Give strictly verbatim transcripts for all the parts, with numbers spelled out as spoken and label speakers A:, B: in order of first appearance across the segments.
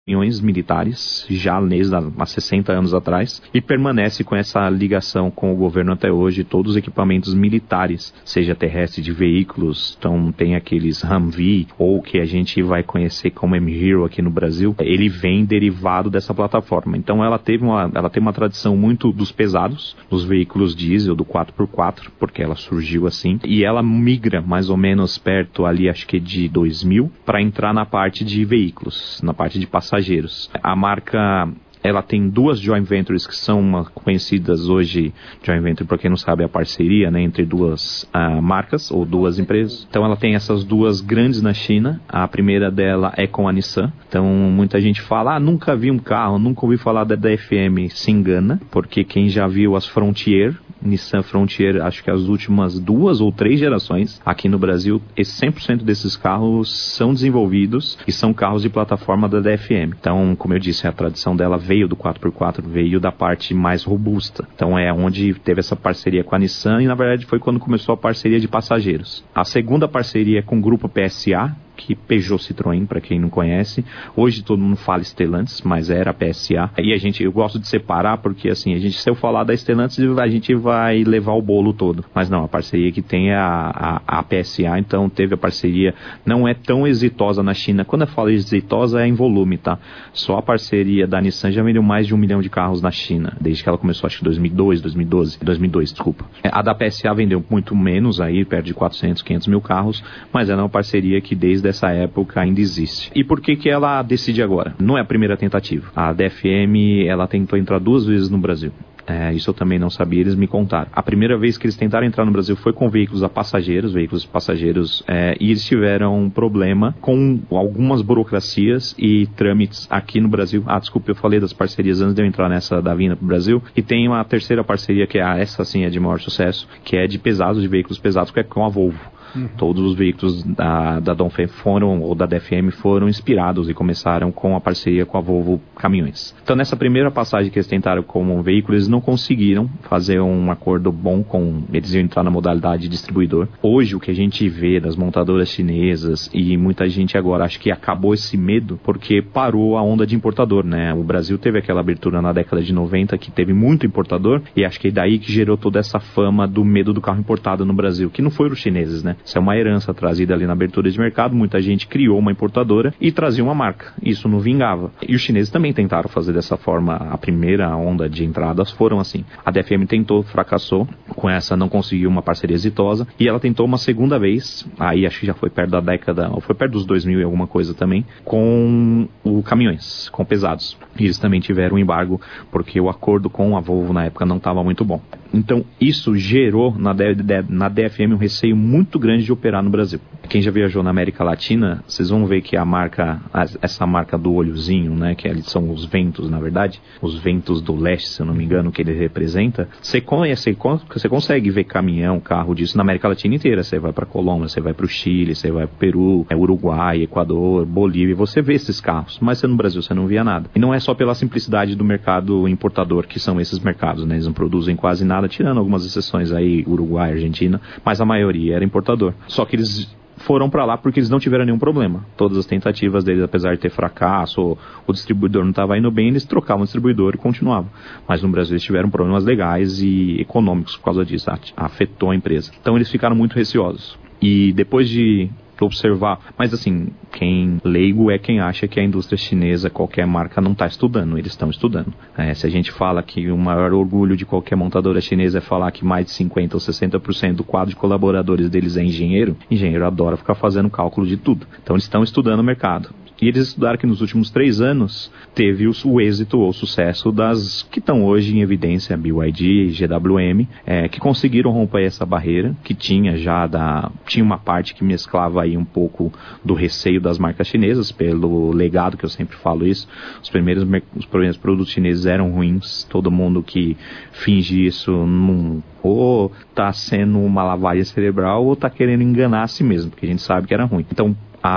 A: caminhões militares, já desde há sessenta anos atrás, e permanece com essa ligação com o governo até hoje. Todos os equipamentos militares, seja terrestre de veículos, então tem aqueles Humvee, ou que a gente vai conhecer como M-Hero aqui no Brasil, ele vem derivado dessa plataforma. Então ela teve uma, ela tem uma tradição muito dos pesados, dos veículos diesel, do quatro por quatro, porque ela surgiu assim, e ela migra mais ou menos perto ali, acho que de dois mil, para entrar na parte de veículos, na parte de passageiros. A marca, ela tem duas joint ventures que são uma, conhecidas hoje. Joint venture, para quem não sabe, é a parceria, né, entre duas uh, marcas ou duas empresas. Então ela tem essas duas grandes na China. A primeira dela é com a Nissan. Então muita gente fala, ah, nunca vi um carro, nunca ouvi falar da D F M. Se engana, porque quem já viu as Frontier, Nissan Frontier, acho que as últimas duas ou três gerações aqui no Brasil, cem por cento desses carros são desenvolvidos e são carros de plataforma da D F M. Então, como eu disse, a tradição dela veio do quatro por quatro, veio da parte mais robusta. Então é onde teve essa parceria com a Nissan, e na verdade foi quando começou a parceria de passageiros. A segunda parceria é com o grupo P S A, que Peugeot Citroën, para quem não conhece. Hoje todo mundo fala Stellantis, mas era a P S A. E a gente, eu gosto de separar, porque assim, a gente, se eu falar da Stellantis, a gente vai levar o bolo todo. Mas não, a parceria que tem é a, a, a P S A, então teve a parceria, não é tão exitosa na China. Quando eu falo exitosa, é em volume, tá? Só a parceria da Nissan já vendeu mais de um milhão de carros na China, desde que ela começou, acho que dois mil e dois, dois mil e doze, dois mil e dois, desculpa. A da P S A vendeu muito menos, aí perto de quatrocentos, quinhentos mil carros, mas ela é uma parceria que desde essa época ainda existe. E por que que ela decide agora? Não é a primeira tentativa. A D F M, ela tentou entrar duas vezes no Brasil. É, isso eu também não sabia, eles me contaram. A primeira vez que eles tentaram entrar no Brasil foi com veículos a passageiros, veículos passageiros, é, e eles tiveram um problema com algumas burocracias e trâmites aqui no Brasil. Ah, desculpa, eu falei das parcerias antes de eu entrar nessa da vinda pro Brasil. E tem uma terceira parceria, que é a, essa sim é de maior sucesso, que é de pesados, de veículos pesados, que é com a Volvo. Uhum. Todos os veículos da, da Dongfeng foram, ou da D F M, foram inspirados e começaram com a parceria com a Volvo Caminhões. Então, nessa primeira passagem que eles tentaram como um veículo, eles não conseguiram fazer um acordo bom com... Eles iam entrar na modalidade de distribuidor. Hoje, o que a gente vê das montadoras chinesas, e muita gente agora acha que acabou esse medo, porque parou a onda de importador, né? O Brasil teve aquela abertura na década de noventa, que teve muito importador, e acho que é daí que gerou toda essa fama do medo do carro importado no Brasil, que não foram os chineses, né? Isso é uma herança trazida ali na abertura de mercado. Muita gente criou uma importadora e trazia uma marca. Isso não vingava. E os chineses também tentaram fazer dessa forma. A primeira onda de entradas foram assim. A D F M tentou, fracassou. Com essa não conseguiu uma parceria exitosa. E ela tentou uma segunda vez, aí acho que já foi perto da década, ou foi perto dos dois mil e alguma coisa também, com o caminhões, com pesados. E eles também tiveram um embargo, porque o acordo com a Volvo na época não estava muito bom. Então isso gerou na, D, na D F M um receio muito grande de operar no Brasil. Quem já viajou na América Latina, vocês vão ver que a marca, essa marca do olhozinho, né, que são os ventos, na verdade, os ventos do leste, se eu não me engano, que ele representa, você, conhece, você consegue ver caminhão, carro disso na América Latina inteira. Você vai para Colômbia, você vai para o Chile, você vai para o Peru, Uruguai, Equador, Bolívia, você vê esses carros, mas você no Brasil você não via nada. E não é só pela simplicidade do mercado importador que são esses mercados, né, eles não produzem quase nada, tirando algumas exceções aí, Uruguai, Argentina, mas a maioria era importador. Só que eles foram para lá porque eles não tiveram nenhum problema. Todas as tentativas deles, apesar de ter fracasso, ou o distribuidor não estava indo bem, eles trocavam o distribuidor e continuavam. Mas no Brasil eles tiveram problemas legais e econômicos por causa disso, afetou a empresa. Então eles ficaram muito receosos. E depois de observar, mas assim, quem leigo é quem acha que a indústria chinesa, qualquer marca, não está estudando, eles estão estudando. É, se a gente fala que o maior orgulho de qualquer montadora chinesa é falar que mais de cinquenta ou sessenta por cento do quadro de colaboradores deles é engenheiro, engenheiro adora ficar fazendo cálculo de tudo. Então eles estão estudando o mercado. E eles estudaram que nos últimos três anos teve o, o êxito ou sucesso das que estão hoje em evidência, B Y D e G W M, é, que conseguiram romper essa barreira, que tinha já da, tinha uma parte que mesclava aí um pouco do receio das marcas chinesas, pelo legado que eu sempre falo isso. Os primeiros, os primeiros produtos chineses eram ruins, todo mundo que finge isso não, ou tá sendo uma lavagem cerebral ou tá querendo enganar a si mesmo, porque a gente sabe que era ruim. Então,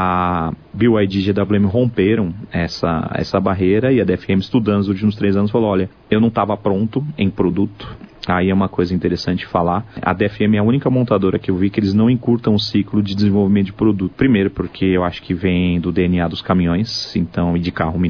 A: a B Y D e G W M romperam essa, essa barreira, e a D F M, estudando os últimos três anos, falou, olha, eu não estava pronto em produto. Aí é uma coisa interessante falar. A D F M é a única montadora que eu vi que eles não encurtam o ciclo de desenvolvimento de produto. Primeiro porque eu acho que vem do D N A dos caminhões, então, e de carro